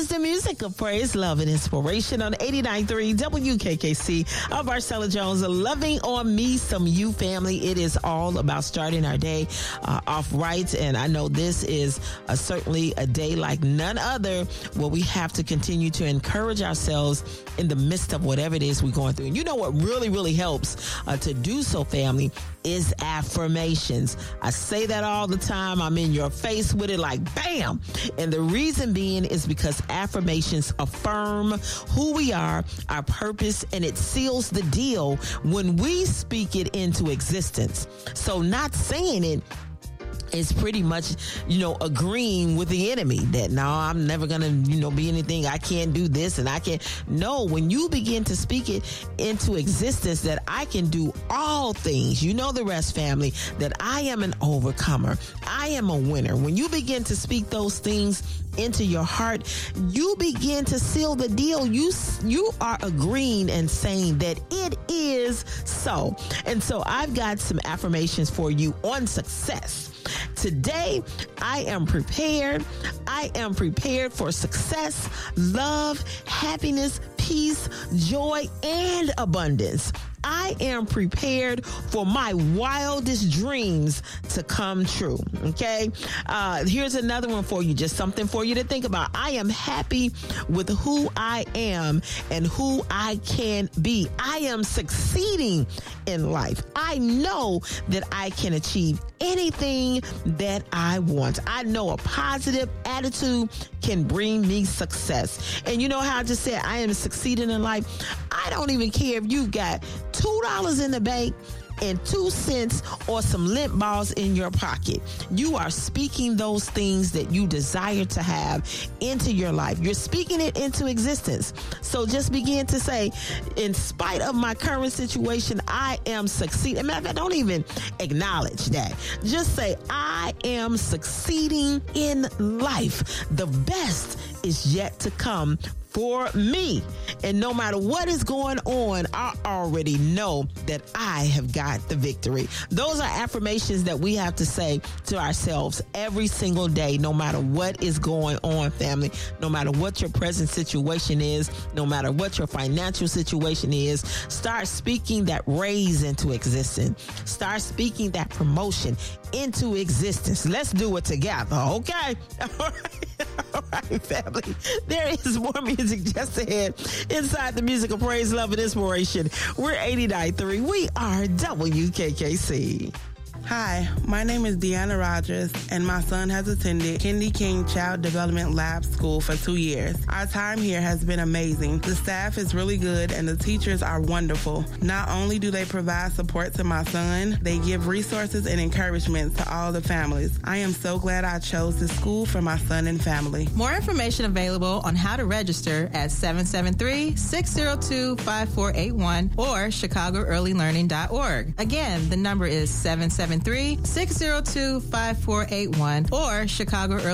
is the music of praise, love, and inspiration on 89.3 WKKC of Marcella Jones. Loving on me, some you family. It is all about starting our day off right. And I know this is certainly a day like none other where we have to continue to encourage ourselves in the midst of whatever it is we're going through. And you know what really, really helps to do so, family, is affirmations. I say that all the time. I'm in your face with it like bam. And the reason being is because affirmations affirm who we are, our purpose, and it seals the deal when we speak it into existence. So not saying it is pretty much, agreeing with the enemy that, no, I'm never going to, be anything. I can't do this and I can't. No, when you begin to speak it into existence that I can do all things, you know the rest, family, that I am an overcomer. I am a winner. When you begin to speak those things into your heart, you begin to seal the deal. You are agreeing and saying that it is so. And so I've got some affirmations for you on success. Today, I am prepared. I am prepared for success, love, happiness, peace, joy, and abundance. I am prepared for my wildest dreams to come true. Okay. Here's another one for you. Just something for you to think about. I am happy with who I am and who I can be. I am succeeding in life. I know that I can achieve anything that I want. I know a positive attitude can bring me success. And you know how I just said I am succeeding in life? I don't even care if you got $2 in the bank and 2 cents or some lint balls in your pocket. You are speaking those things that you desire to have into your life. You're speaking it into existence. So just begin to say, in spite of my current situation, I am succeeding. Matter of fact, don't even acknowledge that. Just say, I am succeeding in life. The best is yet to come for me. And no matter what is going on, I already know that I have got the victory. Those are affirmations that we have to say to ourselves every single day, no matter what is going on, family, no matter what your present situation is, no matter what your financial situation is. Start speaking that raise into existence. Start speaking that promotion into existence. Let's do it together, okay? All right, family. There is more music just ahead inside the music of praise, love, and inspiration. We're 89.3. We are WKKC. Hi, my name is Deanna Rogers, and my son has attended Kendi King Child Development Lab School for 2 years. Our time here has been amazing. The staff is really good, and the teachers are wonderful. Not only do they provide support to my son, they give resources and encouragement to all the families. I am so glad I chose this school for my son and family. More information available on how to register at 773-602-5481 or chicagoearlylearning.org. Again, the number is 773-602-5481 or Chicago Early